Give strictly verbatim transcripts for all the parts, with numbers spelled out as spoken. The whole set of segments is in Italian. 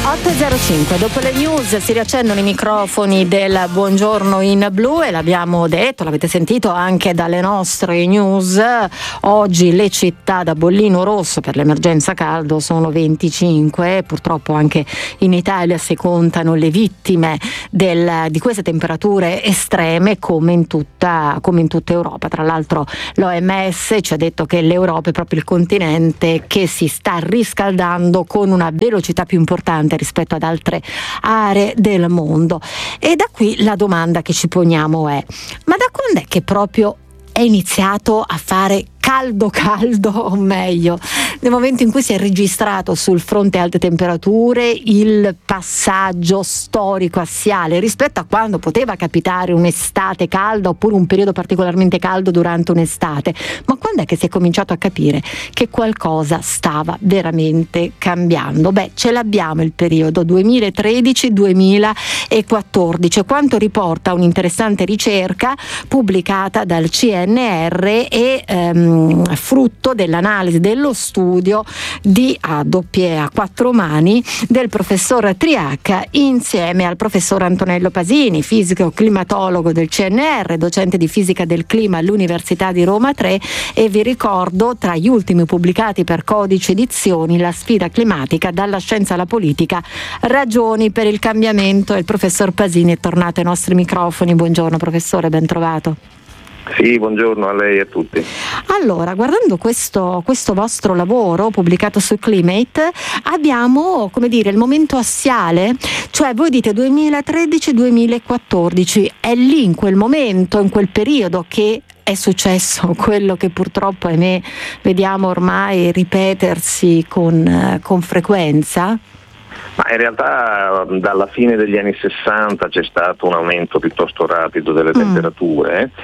otto e zero cinque, dopo le news si riaccendono i microfoni del Buongiorno in Blu e l'abbiamo detto, l'avete sentito anche dalle nostre news. Oggi le città da bollino rosso per l'emergenza caldo sono venticinque, purtroppo anche in Italia si contano le vittime del, di queste temperature estreme come in tutta, come in tutta Europa. Tra l'altro l'O M S ci ha detto che l'Europa è proprio il continente che si sta riscaldando con una velocità più importante rispetto ad altre aree del mondo. E da qui la domanda che ci poniamo è: ma da quando è che proprio è iniziato a fare caldo caldo, o meglio, nel momento in cui si è registrato sul fronte alte temperature il passaggio storico assiale rispetto a quando poteva capitare un'estate calda oppure un periodo particolarmente caldo durante un'estate? Ma quando è che si è cominciato a capire che qualcosa stava veramente cambiando? Beh, ce l'abbiamo il periodo duemilatredici duemilaquattordici, quanto riporta un'interessante ricerca pubblicata dal C N R e ehm, frutto dell'analisi dello studio di a doppie a quattro mani del professor Triacca insieme al professor Antonello Pasini, fisico climatologo del C N R, docente di fisica del clima all'Università di Roma tre, e vi ricordo tra gli ultimi pubblicati per Codice Edizioni La sfida climatica dalla scienza alla politica, ragioni per il cambiamento. Il professor Pasini è tornato ai nostri microfoni. Buongiorno professore, ben trovato. Sì, buongiorno a lei e a tutti. Allora, guardando questo, questo vostro lavoro pubblicato su Climate, abbiamo, come dire, il momento assiale, cioè voi dite duemilatredici duemilaquattordici, è lì in quel momento, in quel periodo che è successo quello che purtroppo, ahimè, vediamo ormai ripetersi con, con frequenza? Ma in realtà dalla fine degli anni sessanta c'è stato un aumento piuttosto rapido delle temperature, mm.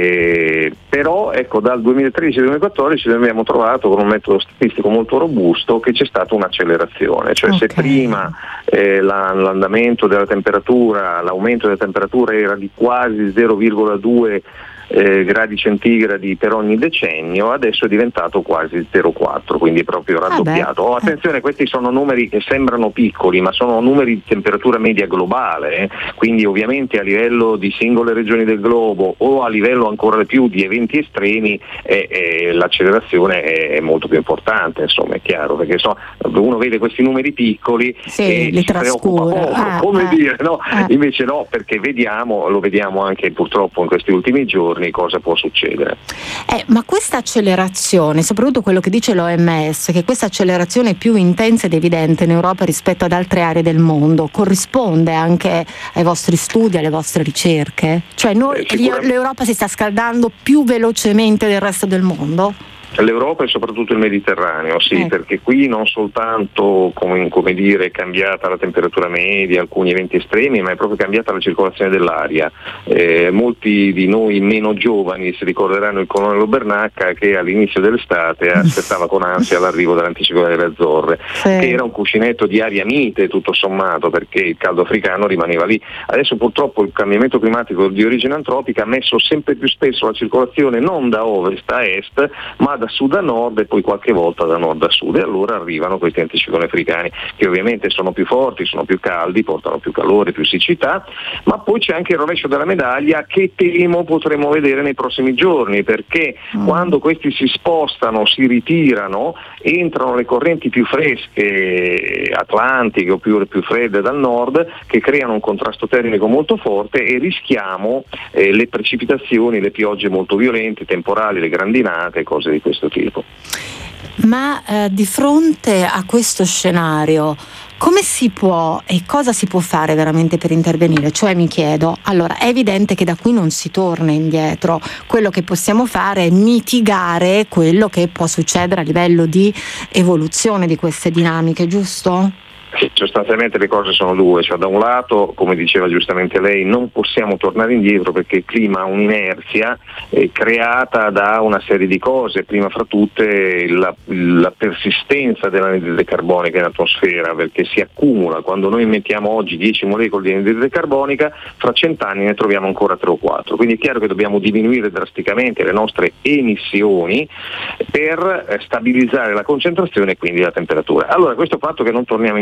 eh, però ecco dal duemilatredici duemilaquattordici noi abbiamo trovato con un metodo statistico molto robusto che c'è stata un'accelerazione, cioè okay. se prima eh, la, l'andamento della temperatura, l'aumento della temperatura era di quasi zero virgola due Eh, gradi centigradi per ogni decennio, adesso è diventato quasi zero virgola quattro, quindi è proprio raddoppiato. Oh, attenzione, questi sono numeri che sembrano piccoli, ma sono numeri di temperatura media globale, eh? Quindi ovviamente a livello di singole regioni del globo o a livello ancora più di eventi estremi eh, eh, l'accelerazione è, è molto più importante, insomma, è chiaro, perché so, uno vede questi numeri piccoli sì, e li si preoccupa poco, ah, come ah, dire, no? Ah. Invece no, perché vediamo, lo vediamo anche purtroppo in questi ultimi giorni, cosa può succedere. Eh, ma questa accelerazione, soprattutto quello che dice l'O M S, che questa accelerazione è più intensa ed evidente in Europa rispetto ad altre aree del mondo, corrisponde anche ai vostri studi, alle vostre ricerche? Cioè noi, eh, l'Europa si sta scaldando più velocemente del resto del mondo? L'Europa e soprattutto il Mediterraneo, sì, eh. perché qui non soltanto come, come dire, è cambiata la temperatura media, alcuni eventi estremi, ma è proprio cambiata la circolazione dell'aria. Eh, molti di noi meno giovani si ricorderanno il colonnello Bernacca che all'inizio dell'estate aspettava con ansia l'arrivo dell'anticiclone delle Azzorre, sì. che era un cuscinetto di aria mite tutto sommato, perché il caldo africano rimaneva lì. Adesso purtroppo il cambiamento climatico di origine antropica ha messo sempre più spesso la circolazione non da ovest a est, ma da sud a nord e poi qualche volta da nord a sud, e allora arrivano questi anticicloni africani che ovviamente sono più forti, sono più caldi, portano più calore, più siccità, ma poi c'è anche il rovescio della medaglia che temo potremo vedere nei prossimi giorni, perché mm. quando questi si spostano, si ritirano, entrano le correnti più fresche atlantiche o più, più fredde dal nord, che creano un contrasto termico molto forte e rischiamo eh, le precipitazioni, le piogge molto violente, temporali, le grandinate, cose di questo tipo. Ma eh, di fronte a questo scenario come si può e cosa si può fare veramente per intervenire? Cioè mi chiedo, allora è evidente che da qui non si torna indietro, quello che possiamo fare è mitigare quello che può succedere a livello di evoluzione di queste dinamiche, giusto? Sì, sostanzialmente le cose sono due, cioè da un lato, come diceva giustamente lei, non possiamo tornare indietro perché il clima ha un'inerzia eh, creata da una serie di cose, prima fra tutte la, la persistenza dell'anidride carbonica in atmosfera, perché si accumula. Quando noi mettiamo oggi dieci molecole di anidride carbonica, fra cent'anni ne troviamo ancora tre o quattro, quindi è chiaro che dobbiamo diminuire drasticamente le nostre emissioni per eh, stabilizzare la concentrazione e quindi la temperatura. Allora, questo fatto che non torniamo indietro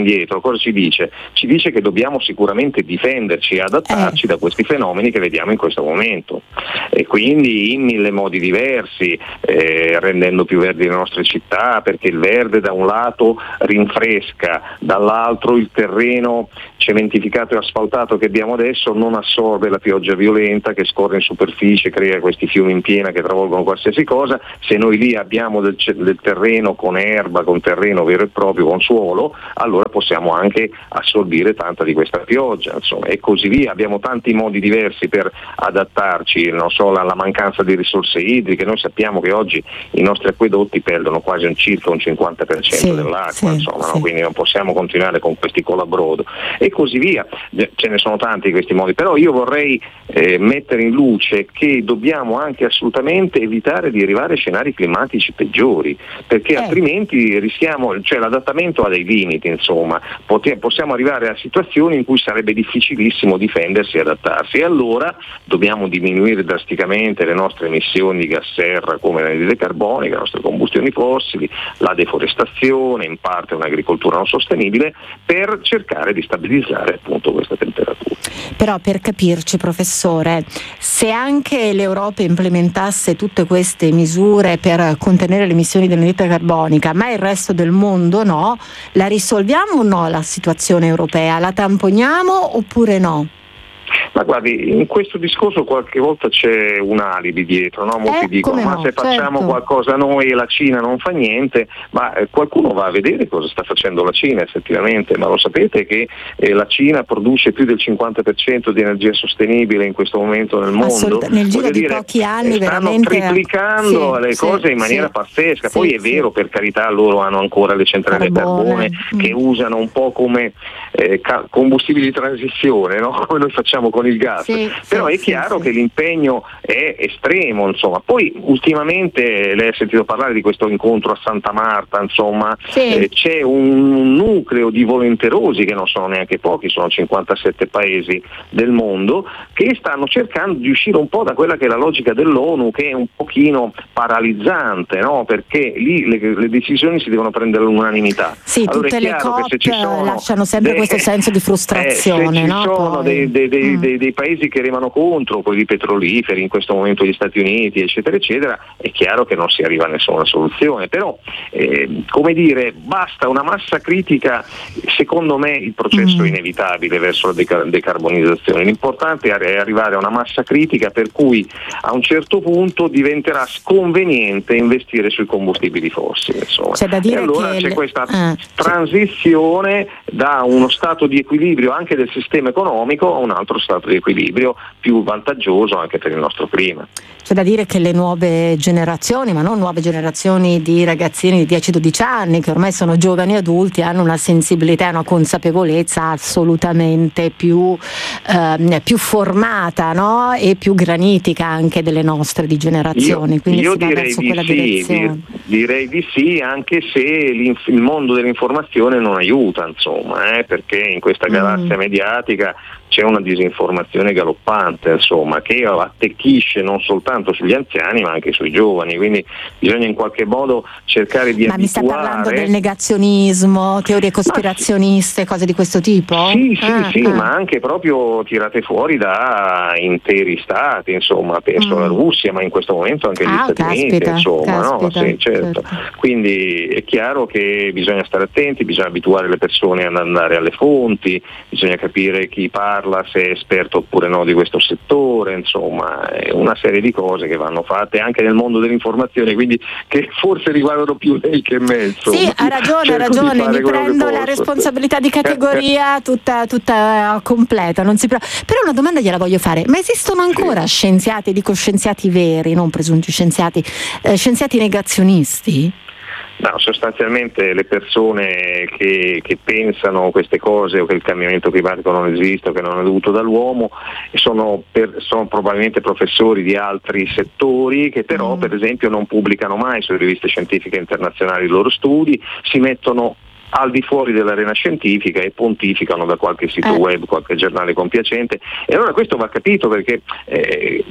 cosa ci dice? Ci dice che dobbiamo sicuramente difenderci e adattarci eh. da questi fenomeni che vediamo in questo momento, e quindi in mille modi diversi, eh, rendendo più verdi le nostre città, perché il verde da un lato rinfresca, dall'altro il terreno cementificato e asfaltato che abbiamo adesso non assorbe la pioggia violenta che scorre in superficie, crea questi fiumi in piena che travolgono qualsiasi cosa. Se noi lì abbiamo del, del terreno con erba, con terreno vero e proprio, con suolo, allora possiamo anche assorbire tanta di questa pioggia, insomma, e così via. Abbiamo tanti modi diversi per adattarci, non so, alla mancanza di risorse idriche. Noi sappiamo che oggi i nostri acquedotti perdono quasi un circa un cinquanta per cento sì, dell'acqua, sì, insomma, sì. No? Quindi non possiamo continuare con questi colabrodo e così via. Ce ne sono tanti di questi modi, però io vorrei eh, mettere in luce che dobbiamo anche assolutamente evitare di arrivare a scenari climatici peggiori, perché eh. altrimenti rischiamo, cioè l'adattamento ha dei limiti, insomma, Pot- possiamo arrivare a situazioni in cui sarebbe difficilissimo difendersi e adattarsi, e allora dobbiamo diminuire drasticamente le nostre emissioni di gas serra come l'anidride carbonica, le nostre combustioni fossili, la deforestazione, in parte un'agricoltura non sostenibile, per cercare di stabilizzare appunto questa temperatura. Però per capirci, professore, se anche l'Europa implementasse tutte queste misure per contenere le emissioni dell'anidride carbonica, ma il resto del mondo no, la risolviamo o no la situazione europea? La tamponiamo oppure no? Ma guardi, in questo discorso qualche volta c'è un alibi dietro, no? Molti eh, dicono ma no, se facciamo certo. qualcosa noi e la Cina non fa niente, ma eh, qualcuno va a vedere cosa sta facendo la Cina effettivamente, ma lo sapete che eh, la Cina produce più del cinquanta per cento di energia sostenibile in questo momento nel mondo? Assolut- nel giro di dire, pochi anni stanno veramente triplicando sì, le sì, cose in maniera sì, pazzesca, sì, poi è sì. vero, per carità, loro hanno ancora le centrali a carbone mm. che usano un po' come eh, ca- combustibili di transizione, no? Come noi facciamo con il gas. Sì. Però è sì, chiaro sì, che sì. l'impegno è estremo, insomma. Poi ultimamente lei ha sentito parlare di questo incontro a Santa Marta, insomma, sì. eh, c'è un nucleo di volenterosi che non sono neanche pochi, sono cinquantasette paesi del mondo che stanno cercando di uscire un po' da quella che è la logica dell'ONU, che è un pochino paralizzante, no? Perché lì le, le decisioni si devono prendere all'unanimità. Sì, allora tutte è chiaro le che se ci COP sono lasciano sempre dei, questo senso di frustrazione, eh, se ci no? sono dei, dei, dei, mm. dei, dei paesi che remano contro, quelli petroliferi, in questo momento gli Stati Uniti, eccetera, eccetera, è chiaro che non si arriva a nessuna soluzione. Però, eh, come dire, basta una massa critica, secondo me il processo mm. è inevitabile verso la deca- decarbonizzazione. L'importante è arrivare a una massa critica per cui a un certo punto diventerà sconveniente investire sui combustibili fossili. Insomma. C'è da dire e allora che c'è le... questa ah, transizione da uno stato di equilibrio anche del sistema economico a un altro stato di equilibrio più vantaggioso anche per il nostro clima. C'è da dire che le nuove generazioni, ma non nuove generazioni di ragazzini di dieci dodici anni, che ormai sono giovani adulti, hanno una sensibilità e una consapevolezza assolutamente più, eh, più formata, no? E più granitica anche delle nostre di generazioni. Io, Quindi io si va direi verso di quella sì, direzione. Direi di sì, anche se il mondo dell'informazione non aiuta, insomma, eh, perché in questa galassia mm. mediatica c'è una disinformazione galoppante, insomma, che attecchisce non soltanto sugli anziani ma anche sui giovani, quindi bisogna in qualche modo cercare di ma abituare. Mi sta parlando del negazionismo, teorie cospirazioniste, sì. cose di questo tipo? Sì, sì, ah, sì, ah. ma anche proprio tirate fuori da interi stati, insomma, penso mm. alla Russia, ma in questo momento anche agli ah, Stati caspita, Uniti, insomma, caspita, no? Sì, certo. certo. Quindi è chiaro che bisogna stare attenti, bisogna abituare le persone ad andare alle fonti, bisogna capire chi parla, se è esperto oppure no di questo settore, insomma, è una serie di cose che vanno fatte anche nel mondo dell'informazione, quindi che forse riguardano più lei che me. Insomma. Sì, ha ragione, ha ragione, mi prendo la responsabilità di categoria tutta, tutta completa, non si pre... però una domanda gliela voglio fare, ma esistono ancora sì. scienziati, dico scienziati veri, non presunti scienziati, eh, scienziati negazionisti? No, sostanzialmente le persone che, che pensano queste cose o che il cambiamento climatico non esiste o che non è dovuto dall'uomo sono, per, sono probabilmente professori di altri settori che però mm. per esempio non pubblicano mai sulle riviste scientifiche internazionali i loro studi, si mettono al di fuori dell'arena scientifica e pontificano da qualche sito eh. web, qualche giornale compiacente, e allora questo va capito perché eh,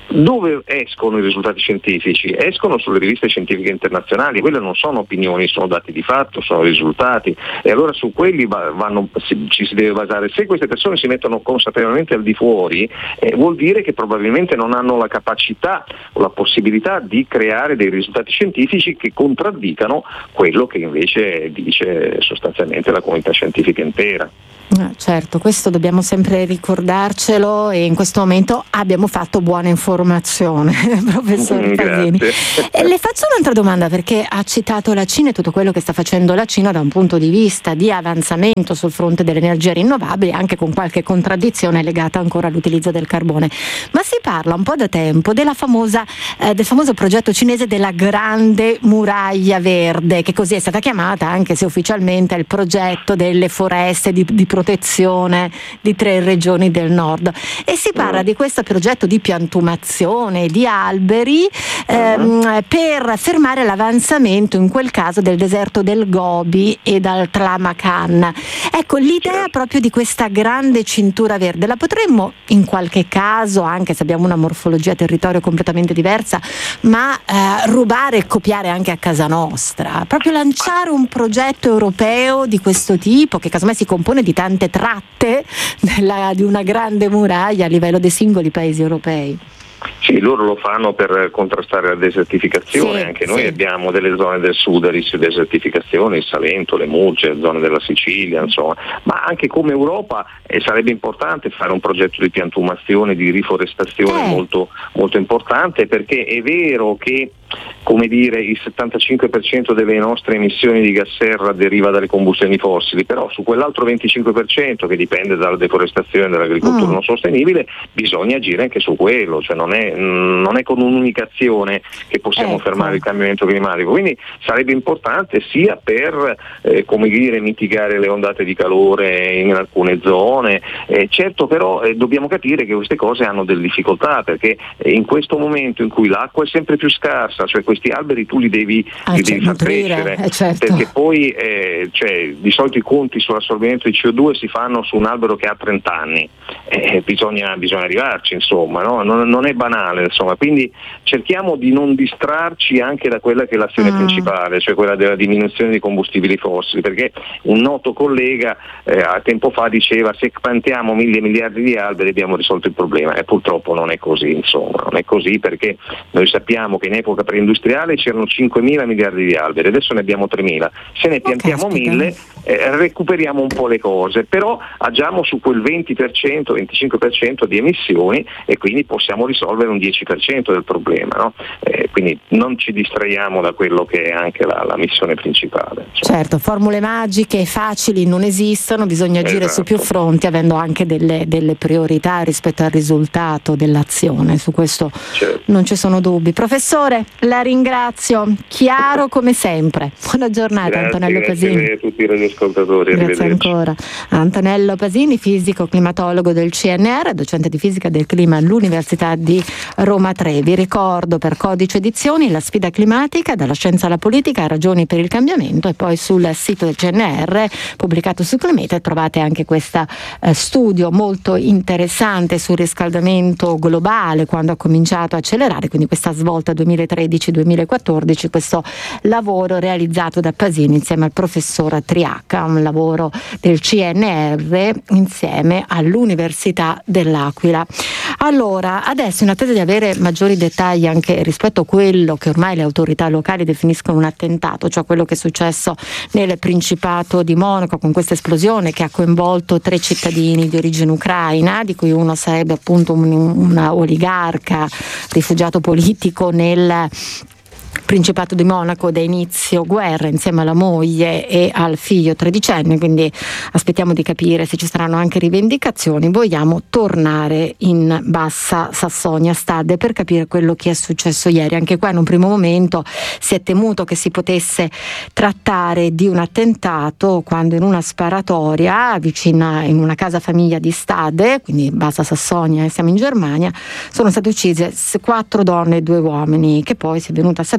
Dove escono i risultati scientifici? Escono sulle riviste scientifiche internazionali, quelle non sono opinioni, sono dati di fatto, sono risultati, e allora su quelli vanno, ci si deve basare. Se queste persone si mettono consapevolmente al di fuori, eh, vuol dire che probabilmente non hanno la capacità o la possibilità di creare dei risultati scientifici che contraddicano quello che invece dice sostanzialmente la comunità scientifica intera. Ah, certo, questo dobbiamo sempre ricordarcelo, e in questo momento abbiamo fatto buona informazione, professor Pasini. E le faccio un'altra domanda, perché ha citato la Cina e tutto quello che sta facendo la Cina da un punto di vista di avanzamento sul fronte delle energie rinnovabili, anche con qualche contraddizione legata ancora all'utilizzo del carbone. Ma si parla un po' da tempo della famosa, eh, del famoso progetto cinese della Grande Muraglia Verde, che così è stata chiamata, anche se ufficialmente è il progetto delle foreste di, di protezione di tre regioni del nord, e si parla di questo progetto di piantumazione di alberi ehm, per fermare l'avanzamento in quel caso del deserto del Gobi e dal Taklamakan. Ecco, l'idea proprio di questa grande cintura verde la potremmo in qualche caso, anche se abbiamo una morfologia territorio completamente diversa, ma eh, rubare e copiare anche a casa nostra, proprio lanciare un progetto europeo di questo tipo, che casomai si compone di tante tratte della, di una grande muraglia a livello dei singoli paesi europei. Sì, loro lo fanno per contrastare la desertificazione, sì, anche noi sì. Abbiamo delle zone del sud a rischio di desertificazione, il Salento, le Murge, zone della Sicilia, insomma, ma anche come Europa eh, sarebbe importante fare un progetto di piantumazione, di riforestazione eh. molto, molto importante, perché è vero che, come dire, il settantacinque per cento delle nostre emissioni di gas serra deriva dalle combustioni fossili, però su quell'altro venticinque per cento che dipende dalla deforestazione e dall'agricoltura mm. non sostenibile bisogna agire anche su quello, cioè non è, non è con un'unica azione che possiamo ecco. fermare il cambiamento climatico, quindi sarebbe importante sia per eh, come dire, mitigare le ondate di calore in alcune zone, eh, certo però eh, dobbiamo capire che queste cose hanno delle difficoltà, perché eh, in questo momento in cui l'acqua è sempre più scarsa, cioè questi alberi tu li devi, ah, li devi far crescere, eh, certo. perché poi eh, cioè, di solito i conti sull'assorbimento di C O due si fanno su un albero che ha trenta anni, eh, bisogna, bisogna arrivarci, insomma, no? non, non è banale, insomma, quindi cerchiamo di non distrarci anche da quella che è l'azione mm. principale, cioè quella della diminuzione dei combustibili fossili, perché un noto collega eh, a tempo fa diceva se piantiamo mille miliardi di alberi abbiamo risolto il problema, e purtroppo non è così, insomma, non è così, perché noi sappiamo che in epoca preindustriale c'erano cinquemila miliardi di alberi, adesso ne abbiamo tremila, se ne piantiamo mille eh, recuperiamo un po' le cose, però agiamo su quel venti per cento, venticinque per cento di emissioni e quindi possiamo risolvere un dieci per cento del problema, no? Eh, quindi non ci distraiamo da quello che è anche la, la missione principale. Insomma. Certo, formule magiche facili non esistono, bisogna agire esatto. su più fronti, avendo anche delle, delle priorità rispetto al risultato dell'azione, su questo certo. non ci sono dubbi. Professore, la ringrazio, chiaro come sempre. Buona giornata. Grazie, Antonello Pasini. Grazie a tutti i radioascoltatori. Grazie ancora. Antonello Pasini, fisico climatologo del C N R, docente di fisica del clima all'Università di Roma tre. Vi ricordo per Codice Edizioni La sfida climatica, dalla scienza alla politica, ragioni per il cambiamento, e poi sul sito del C N R pubblicato su Climate trovate anche questo eh, studio molto interessante sul riscaldamento globale, quando ha cominciato a accelerare, quindi questa svolta duemilatredici duemilaquattordici, questo lavoro realizzato da Pasini insieme al professor Triacca, un lavoro del C N R insieme all'Università dell'Aquila. Allora, adesso, in attesa di avere maggiori dettagli anche rispetto a quello che ormai le autorità locali definiscono un attentato, cioè quello che è successo nel Principato di Monaco con questa esplosione che ha coinvolto tre cittadini di origine ucraina, di cui uno sarebbe appunto un, un oligarca rifugiato politico nel Principato di Monaco da inizio guerra, insieme alla moglie e al figlio tredicenne, quindi aspettiamo di capire se ci saranno anche rivendicazioni. Vogliamo tornare in Bassa Sassonia Stade per capire quello che è successo ieri. Anche qua in un primo momento si è temuto che si potesse trattare di un attentato, quando in una sparatoria vicina in una casa famiglia di Stade, quindi Bassa Sassonia, siamo in Germania, sono state uccise quattro donne e due uomini, che poi si è venuto a sapere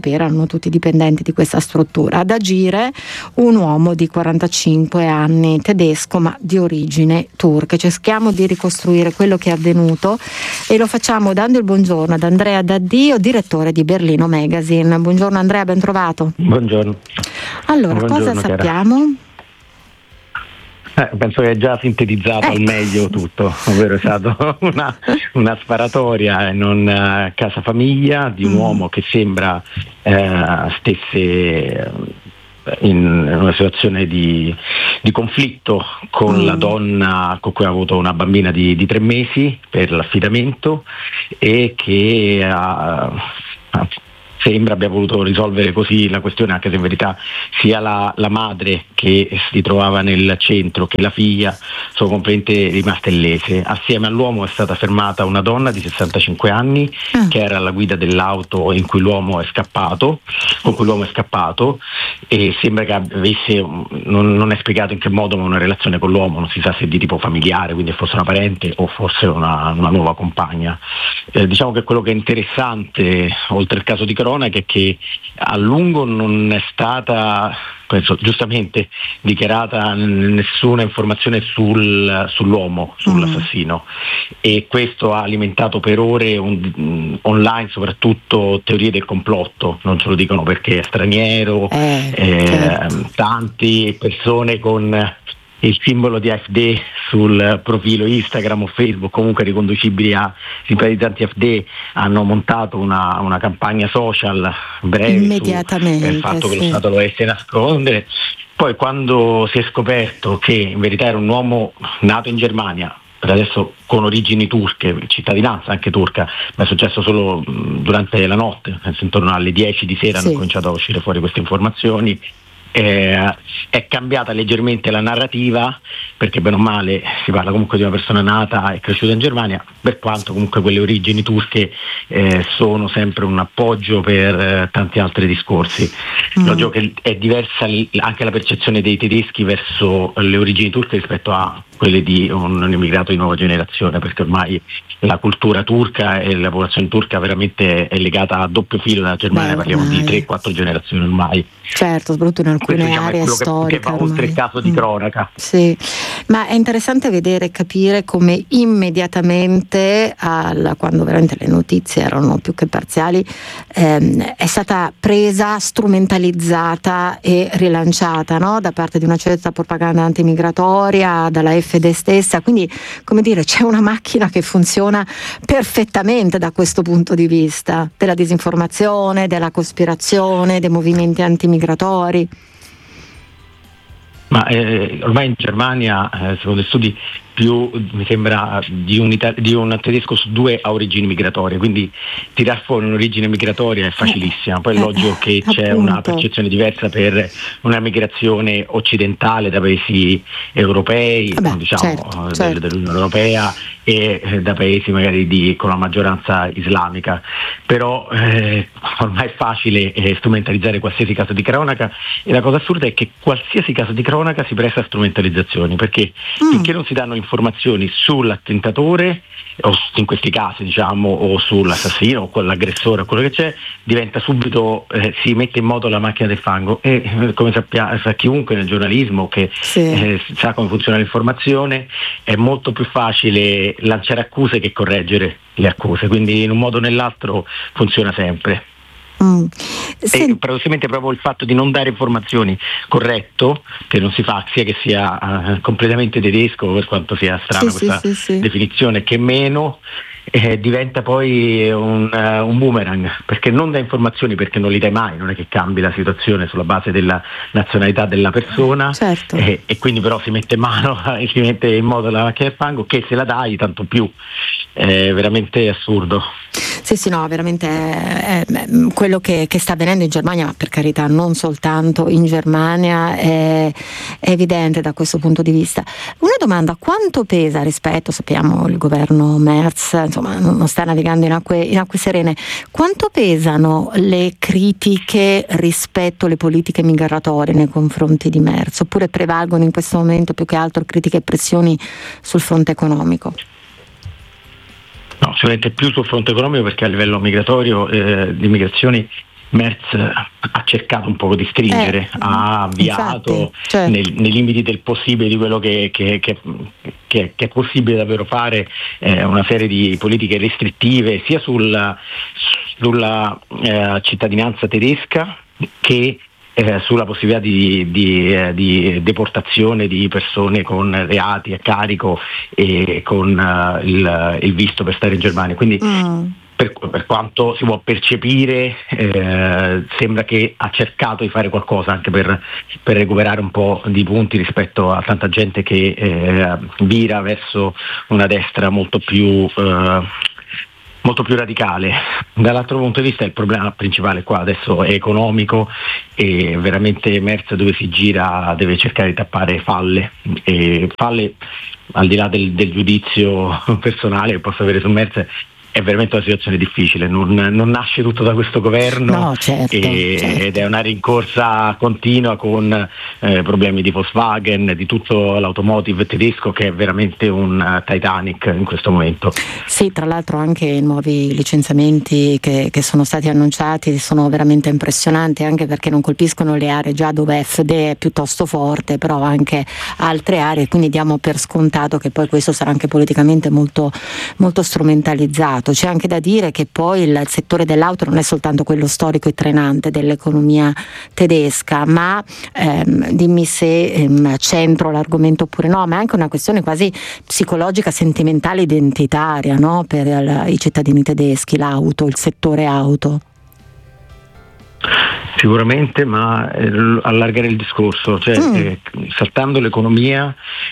sapere, erano tutti dipendenti di questa struttura. Ad agire un uomo di quarantacinque anni, tedesco ma di origine turca. Cerchiamo di ricostruire quello che è avvenuto e lo facciamo dando il buongiorno ad Andrea D'Addio, direttore di Berlino Magazine. Buongiorno Andrea, ben trovato. Buongiorno. Allora, buongiorno, cosa sappiamo? Eh, penso che è già sintetizzato ecco. al meglio tutto, ovvero è stata una, una sparatoria in una casa famiglia di un mm. uomo che sembra eh, stesse in una situazione di, di conflitto con mm. la donna con cui ha avuto una bambina di, di tre mesi per l'affidamento e che ha, ha sembra abbia voluto risolvere così la questione, anche se in verità sia la, la madre che si trovava nel centro che la figlia sono completamente rimaste illese. Assieme all'uomo è stata fermata una donna di sessantacinque anni mm. che era alla guida dell'auto in cui l'uomo è scappato, con cui l'uomo è scappato, e sembra che avesse, non, non è spiegato in che modo, ma una relazione con l'uomo, non si sa se di tipo familiare, quindi fosse una parente o forse una, una nuova compagna. Eh, diciamo che quello che è interessante, oltre al caso di cronaca, è che a lungo non è stata, penso, giustamente dichiarata nessuna informazione sul, sull'uomo, sull'assassino, mm. e questo ha alimentato per ore un, um, online soprattutto teorie del complotto, non ce lo dicono perché è straniero, eh, eh, certo. Tante persone con il simbolo di A F D sul profilo Instagram o Facebook, comunque riconducibili a simpatizzanti A F D, hanno montato una, una campagna social breve immediatamente sul fatto sì. che lo Stato lo volesse nascondere. Poi quando si è scoperto che in verità era un uomo nato in Germania, per adesso con origini turche, cittadinanza anche turca, ma è successo solo durante la notte, intorno alle dieci di sera sì. hanno cominciato a uscire fuori queste informazioni. Eh, è cambiata leggermente la narrativa, perché bene o male si parla comunque di una persona nata e cresciuta in Germania, per quanto comunque quelle origini turche eh, sono sempre un appoggio per eh, tanti altri discorsi. Mm. Logico che è diversa l- anche la percezione dei tedeschi verso le origini turche rispetto a quelle di un, un immigrato di nuova generazione, perché ormai la cultura turca e la popolazione turca veramente è legata a doppio filo dalla Germania. Beh, parliamo di tre quattro generazioni ormai. Certo, soprattutto in alcune Questo, diciamo, aree storiche. Che, che va oltre il caso di cronaca. Mm. Sì, ma è interessante vedere e capire come immediatamente, alla, quando veramente le notizie erano più che parziali, ehm, è stata presa, strumentalizzata e rilanciata, no? Da parte di una certa propaganda antimigratoria, dalla F D stessa. Quindi, come dire, c'è una macchina che funziona perfettamente da questo punto di vista, della disinformazione, della cospirazione, dei movimenti antimigratori. Ma eh, ormai in Germania, eh, secondo studi, più mi sembra di un, ita- di un tedesco su due ha origini migratorie, quindi tirar fuori un'origine migratoria è facilissima. Poi è logico che c'è appunto una percezione diversa per una migrazione occidentale da paesi europei, Vabbè, diciamo certo, certo. dell'Unione Europea, e eh, da paesi magari di, con la maggioranza islamica, però eh, ormai è facile eh, strumentalizzare qualsiasi caso di cronaca, e la cosa assurda è che qualsiasi caso di cronaca si presta a strumentalizzazioni, perché mm. finché non si danno informazioni sull'attentatore, o in questi casi diciamo, o sull'assassino o con l'aggressore o quello che c'è, diventa subito, eh, si mette in moto la macchina del fango, e eh, come sappia, sa chiunque nel giornalismo che sì. eh, sa come funziona l'informazione, è molto più facile lanciare accuse che correggere le accuse, quindi in un modo o nell'altro funziona sempre. Mm. E paradossalmente proprio il fatto di non dare informazioni corretto, che non si fa, sia che sia uh, completamente tedesco, per quanto sia strana sì, questa sì, sì, definizione, che meno eh, diventa poi un, uh, un boomerang, perché non dà informazioni, perché non li dai mai, non è che cambi la situazione sulla base della nazionalità della persona, certo. eh, e quindi però si mette in mano e si mette in modo la macchina del fango, che se la dai tanto più. È veramente assurdo. Sì, sì, no, veramente è, è, quello che, che sta avvenendo in Germania, ma per carità non soltanto in Germania, è, è evidente da questo punto di vista. Una domanda: quanto pesa rispetto, sappiamo il governo Merz insomma non sta navigando in acque, in acque serene, quanto pesano le critiche rispetto alle politiche migratorie nei confronti di Merz, oppure prevalgono in questo momento più che altro critiche e pressioni sul fronte economico? No, sicuramente più sul fronte economico, perché a livello migratorio, eh, di migrazioni, Merz ha cercato un po' di stringere, eh, ha avviato infatti, cioè. nei, nei limiti del possibile, di quello che, che, che, che, che è possibile davvero fare, eh, una serie di politiche restrittive sia sul, sulla eh, cittadinanza tedesca che eh, sulla possibilità di, di, eh, di deportazione di persone con reati a carico e con uh, il, il visto per stare in Germania. Quindi mm. Per, per quanto si può percepire, eh, sembra che ha cercato di fare qualcosa anche per, per recuperare un po' di punti rispetto a tanta gente che eh, vira verso una destra molto più eh, molto più radicale. Dall'altro punto di vista il problema principale qua adesso è economico e veramente Merz dove si gira deve cercare di tappare falle, e falle al di là del, del giudizio personale che posso avere su Merz. È veramente una situazione difficile, non, non nasce tutto da questo governo, no, certo, e, certo. ed è una rincorsa continua con eh, problemi di Volkswagen, di tutto l'automotive tedesco che è veramente un uh, Titanic in questo momento. Sì, tra l'altro anche i nuovi licenziamenti che, che sono stati annunciati sono veramente impressionanti, anche perché non colpiscono le aree già dove F D è piuttosto forte, però anche altre aree, quindi diamo per scontato che poi questo sarà anche politicamente molto, molto strumentalizzato. C'è anche da dire che poi il settore dell'auto non è soltanto quello storico e trainante dell'economia tedesca, ma ehm, dimmi se ehm, c'entro l'argomento oppure no, ma è anche una questione quasi psicologica, sentimentale, identitaria, no? Per il, i cittadini tedeschi, l'auto, il settore auto. Sicuramente, ma eh, allargare il discorso, cioè mm. eh, saltando l'economia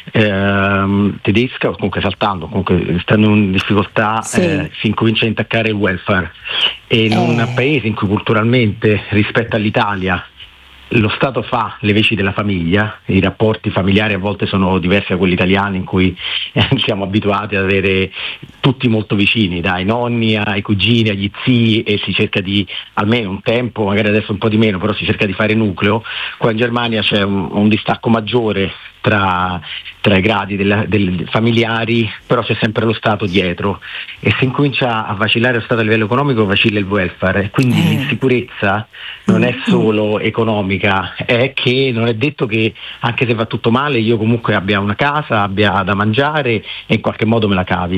eh, tedesca, o comunque saltando, comunque stando in difficoltà, sì. eh, si incomincia a intaccare il welfare, e in eh. un paese in cui culturalmente rispetto all'Italia lo Stato fa le veci della famiglia, i rapporti familiari a volte sono diversi da quelli italiani in cui eh, siamo abituati ad avere tutti molto vicini, dai nonni ai cugini, agli zii, e si cerca di, almeno un tempo, magari adesso un po' di meno, però si cerca di fare nucleo. Qua in Germania c'è un, un distacco maggiore tra, tra i gradi della, del familiari, però c'è sempre lo Stato dietro, e se incomincia a vacillare lo Stato a livello economico vacilla il welfare, e quindi eh. l'insicurezza non è solo economica, è che non è detto che anche se va tutto male io comunque abbia una casa, abbia da mangiare e in qualche modo me la cavi.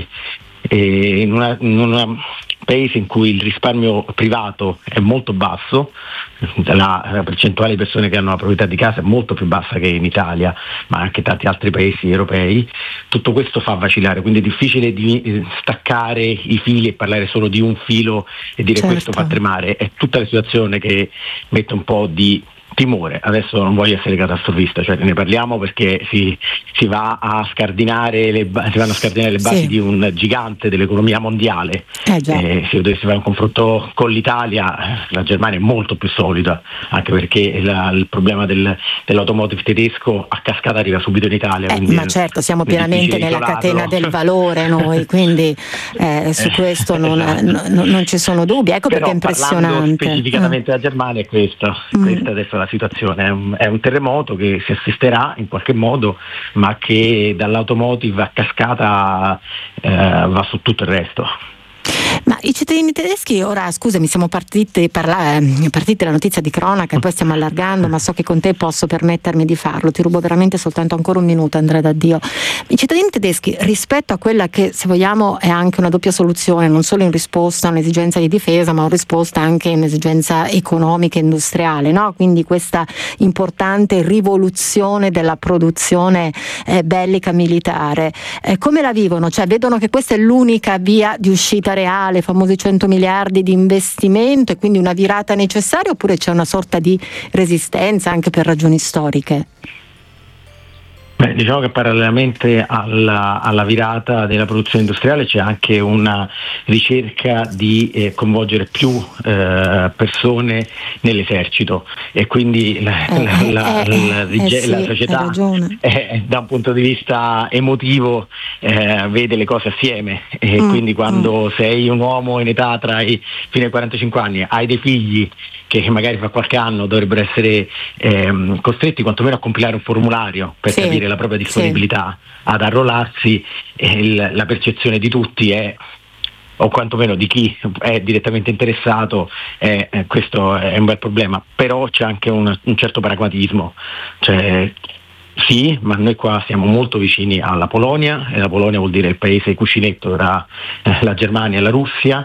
E in, una, in un paese in cui il risparmio privato è molto basso, la, la percentuale di persone che hanno la proprietà di casa è molto più bassa che in Italia, ma anche tanti altri paesi europei, tutto questo fa vacillare, quindi è difficile di staccare i fili e parlare solo di un filo e dire certo. questo fa tremare. È tutta la situazione che mette un po' di timore. Adesso non voglio essere catastrofista, cioè ne parliamo perché si, si va a scardinare le, si vanno a scardinare le basi sì. di un gigante dell'economia mondiale. Eh già. Eh, se dovessi fare un confronto con l'Italia, la Germania è molto più solida, anche perché la, il problema del, dell'automotive tedesco a cascata arriva subito in Italia. Eh, ma certo, siamo pienamente nella isolarlo. catena del valore noi, quindi eh, su questo non, non, non ci sono dubbi. Ecco però, perché è impressionante. Specificatamente mm. la Germania è questo, mm. questa adesso è la situazione, è un, è un terremoto che si assisterà in qualche modo, ma che dall'automotive a cascata eh, va su tutto il resto. Ma i cittadini tedeschi, ora scusami, siamo partiti parla- partiti la notizia di cronaca e poi stiamo allargando, ma so che con te posso permettermi di farlo, ti rubo veramente soltanto ancora un minuto, Andrea D'Addio. I cittadini tedeschi, rispetto a quella che, se vogliamo, è anche una doppia soluzione, non solo in risposta a un'esigenza di difesa, ma in risposta anche a un'esigenza economica e industriale, no? Quindi questa importante rivoluzione della produzione eh, bellica militare, eh, come la vivono? Cioè vedono che questa è l'unica via di uscita reale, famosi cento miliardi di investimento, e quindi una virata necessaria, oppure c'è una sorta di resistenza anche per ragioni storiche? Beh, diciamo che parallelamente alla, alla virata della produzione industriale c'è anche una ricerca di eh, coinvolgere più eh, persone nell'esercito, e quindi la, eh, la, la, eh, la, eh, sì, la società eh, da un punto di vista emotivo eh, vede le cose assieme, e mm, quindi quando mm. sei un uomo in età tra i fino ai quarantacinque anni, hai dei figli che magari fra qualche anno dovrebbero essere ehm, costretti quantomeno a compilare un formulario per sì, capire la propria disponibilità sì. ad arruolarsi, e il, la percezione di tutti è o quantomeno di chi è direttamente interessato, eh, eh, questo è un bel problema, però c'è anche un, un certo pragmatismo, cioè, sì, ma noi qua siamo molto vicini alla Polonia, e la Polonia vuol dire il paese cuscinetto tra eh, la Germania e la Russia,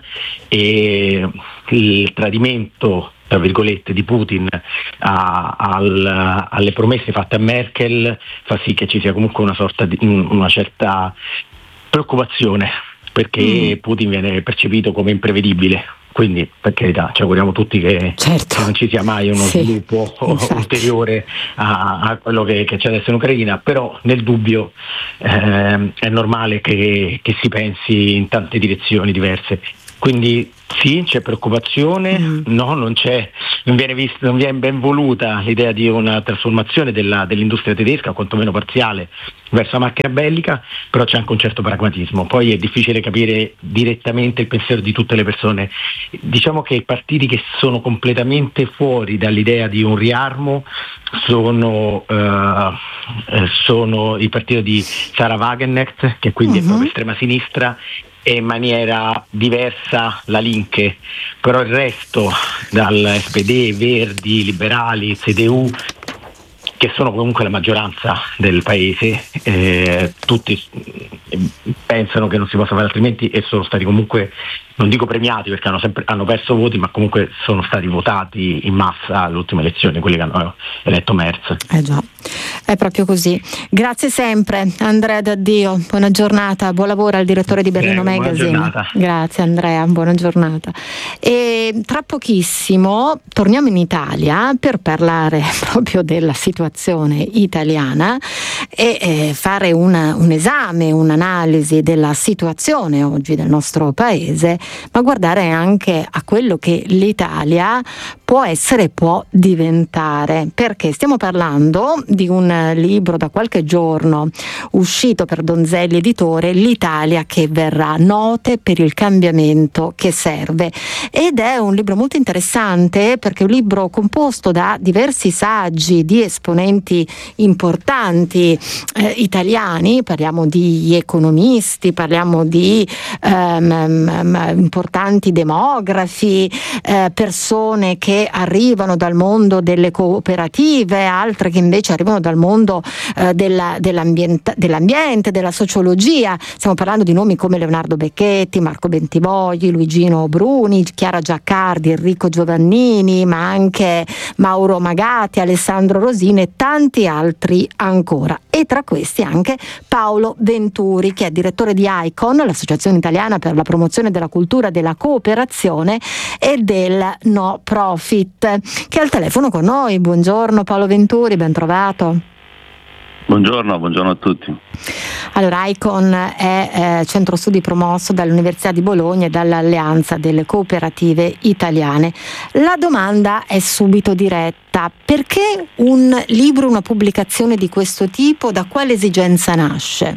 e il tradimento, tra virgolette, di Putin a, al, alle promesse fatte a Merkel fa sì che ci sia comunque una sorta di una certa preoccupazione, perché mm. Putin viene percepito come imprevedibile. Quindi, per carità, ci auguriamo tutti che, certo. che non ci sia mai uno sì, sviluppo infatti. ulteriore a, a quello che, che c'è adesso in Ucraina, però nel dubbio eh, è normale che, che si pensi in tante direzioni diverse. Quindi sì, c'è preoccupazione, mm. no, non c'è, non viene vista, non viene ben voluta l'idea di una trasformazione della, dell'industria tedesca, o quantomeno parziale, verso la macchina bellica, però c'è anche un certo pragmatismo. Poi è difficile capire direttamente il pensiero di tutte le persone. Diciamo che i partiti che sono completamente fuori dall'idea di un riarmo sono, uh, sono il partito di Sarah Wagenknecht, che quindi mm-hmm. è proprio estrema sinistra, e in maniera diversa la Linke, però il resto, dal S P D, Verdi, Liberali, C D U, che sono comunque la maggioranza del paese, eh, tutti pensano che non si possa fare altrimenti, e sono stati comunque, non dico premiati perché hanno, sempre, hanno perso voti, ma comunque sono stati votati in massa alle ultime elezioni, quelli che hanno eletto Merz. Eh già, è proprio così. Grazie sempre Andrea D'Addio, buona giornata, buon lavoro al direttore di Berlino Prego, Magazine. Grazie Andrea, buona giornata. E tra pochissimo torniamo in Italia per parlare proprio della situazione italiana e eh, fare una, un esame, un'analisi della situazione oggi del nostro paese, ma guardare anche a quello che l'Italia può essere, può diventare, perché stiamo parlando di un libro da qualche giorno uscito per Donzelli Editore, L'Italia che verrà, note per il cambiamento che serve, ed è un libro molto interessante perché è un libro composto da diversi saggi di esponenti importanti eh, italiani, parliamo di economisti, parliamo di um, importanti demografi, eh, persone che arrivano dal mondo delle cooperative, altre che invece arrivano dal mondo eh, della, dell'ambiente, dell'ambiente, della sociologia. Stiamo parlando di nomi come Leonardo Becchetti, Marco Bentivogli, Luigino Bruni, Chiara Giaccardi, Enrico Giovannini, ma anche Mauro Magatti, Alessandro Rosini e tanti altri ancora. E tra questi anche Paolo Venturi, che è direttore di ICON, l'Associazione Italiana per la Promozione della Cultura della Cooperazione e del No Profit, che è al telefono con noi. Buongiorno Paolo Venturi, ben trovato. Buongiorno, buongiorno a tutti. Allora, ICON è eh, centro studi promosso dall'Università di Bologna e dall'Alleanza delle Cooperative Italiane. La domanda è subito diretta: perché un libro, una pubblicazione di questo tipo? Da quale esigenza nasce?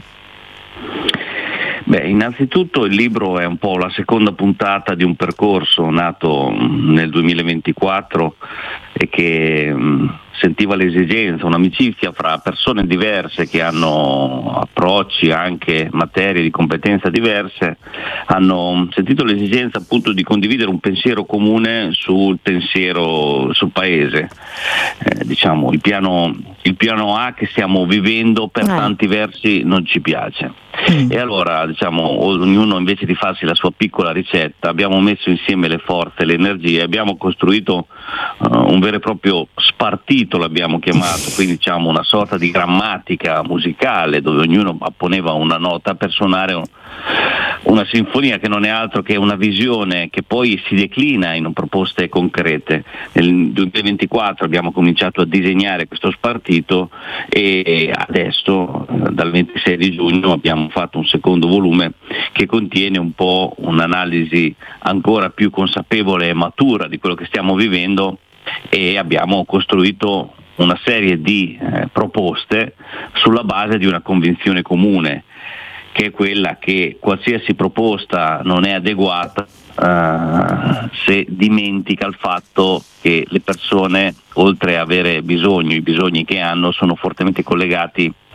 Beh, innanzitutto il libro è un po' la seconda puntata di un percorso nato nel duemilaventiquattro e che mh, sentiva l'esigenza, un'amicizia fra persone diverse che hanno approcci, anche materie di competenza diverse, hanno sentito l'esigenza appunto di condividere un pensiero comune sul pensiero, sul paese, eh, diciamo il piano, il piano A che stiamo vivendo per eh. tanti versi non ci piace. Mm. E allora, diciamo, ognuno invece di farsi la sua piccola ricetta, abbiamo messo insieme le forze, le energie, abbiamo costruito uh, un vero e proprio spartito, l'abbiamo chiamato, quindi diciamo una sorta di grammatica musicale dove ognuno apponeva una nota per suonare un, una sinfonia che non è altro che una visione che poi si declina in proposte concrete. Nel duemilaventiquattro abbiamo cominciato a disegnare questo spartito e adesso dal ventisei di giugno abbiamo fatto un secondo volume che contiene un po' un'analisi ancora più consapevole e matura di quello che stiamo vivendo, e abbiamo costruito una serie di eh, proposte sulla base di una convinzione comune, che è quella che qualsiasi proposta non è adeguata uh, se dimentica il fatto che le persone, oltre a avere bisogni, i bisogni che hanno sono fortemente collegati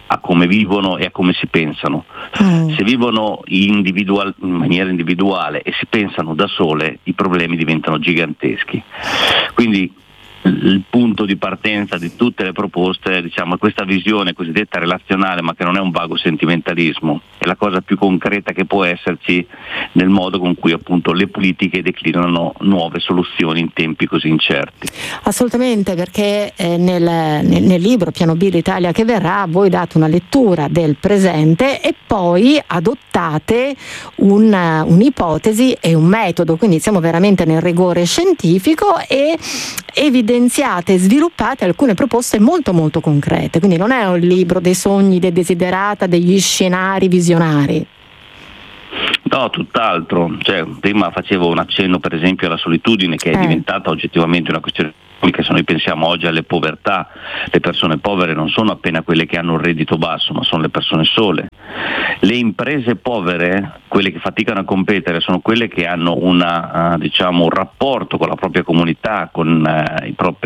a come vivono e a come si pensano. Mm. Se vivono individual, in maniera individuale e si pensano da sole, i problemi diventano giganteschi. Quindi il punto di partenza di tutte le proposte, diciamo, è questa visione cosiddetta relazionale, ma che non è un vago sentimentalismo, è la cosa più concreta che può esserci nel modo con cui appunto le politiche declinano nuove soluzioni in tempi così incerti. Assolutamente, perché eh, nel, nel, nel libro Piano B, l'Italia che verrà, voi date una lettura del presente e poi adottate un, un'ipotesi e un metodo, quindi siamo veramente nel rigore scientifico e evidenziate e sviluppate alcune proposte molto molto concrete, quindi non è un libro dei sogni, dei desiderata, degli scenari visionari. No, tutt'altro, cioè, prima facevo un accenno per esempio alla solitudine, che è eh. diventata oggettivamente una questione che, se noi pensiamo oggi alle povertà, le persone povere non sono appena quelle che hanno un reddito basso, ma sono le persone sole. Le imprese povere, quelle che faticano a competere, sono quelle che hanno una, uh, diciamo, un rapporto con la propria comunità, con uh, i propri